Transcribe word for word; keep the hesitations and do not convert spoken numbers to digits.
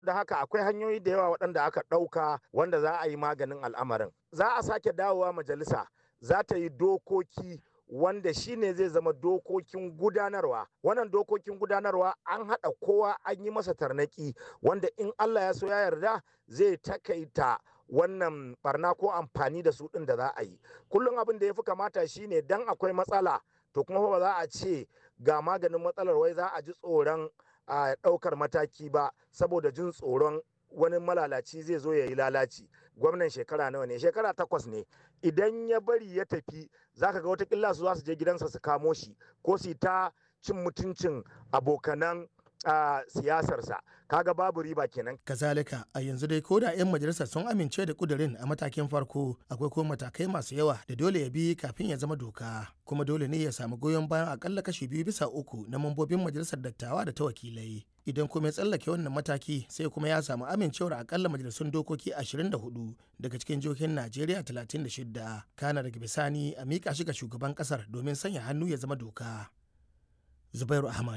Da haka akwai hanyoyi da yawa waɗanda aka ɗauka wanda za a yi maganin al'amarin. Za a sake dawowa majalisa za ta yi dokoki wanda shi ne zai zama dokokin gudanarwa. Wannan dokokin gudanarwa an haɗa kowa an yi masa tarnaki wanda in Allah ya so ya yarda zai takaita wannan barna ko amfani da su ɗin da za a yi. Kullum abin da ya fi kamata shi ne dan akwai matsala to kuma ba za a ce ga maganin matsalar wai za a ji tsoron a ɗaukar mataki ba saboda jin tsoron wani malalaci zai zo ya yi lalaci. Gwamnan shekara nawa ne? Shekara takwas ne. Idan ya bari ya tafi za ka ga watakila su za su je gidansa su kamo shi ko su ta cin mutuncin abokanan a siyasarsa, kaga babu riba kenan. Kazalika a yanzu dai ko da 'yan majalisar sun amince da kudirin a matakin farko akwai kuma matakai masu yawa da dole ya bi kafin ya zama doka, kuma dole ne ya samu goyon bayan akalla kashi biyu bisa uku na mambobin majalisar dattawa da ta wakilai. Idan kuma ya tsallake wannan mataki sai kuma ya samu amincewar akalla majalisun dokoki ashirin da hudu daga cikin jihohin Najeriya talatin da shida. Kana daga bisani a miƙa shi ga shugaban ƙasar domin sanya hannu ya zama doka. Zubairu Ahmad,